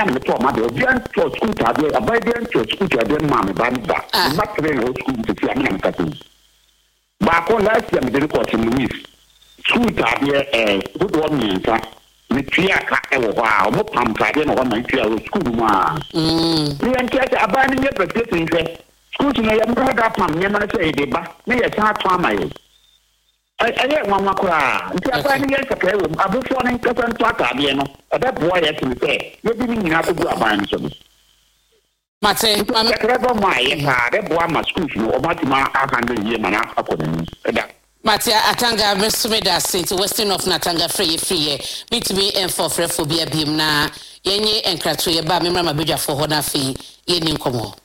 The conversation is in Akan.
na me to ma de obi an to school ta de abai de an to school ta de ma me ba me ba ma train o school te fi amina ka tin ba ko last year me de ko tin Louis school ta de do do mi nfa me tia ka e wo ha o mo pam ta de no ma tia o school mu a ni an tia abai ni ye president nfe school no ya mo da pam ni ma na say de ba me ye sa to amaye aye mama kura nti abai ni ye ka kai wo abufo ni ka san to aka de no ada boy ya tin say ye bi ni nyina ko gu abai ni so Mate, I'm a credible my boy, my school, or Matima, 100 years, man, I couldn't. Mate, Atanga, Mr. Saint, Western of Natanga, free, meet me and for Frephobia Beam na, Yenny and Kratuya, Bamma Bija for Honafi, Yenin Como.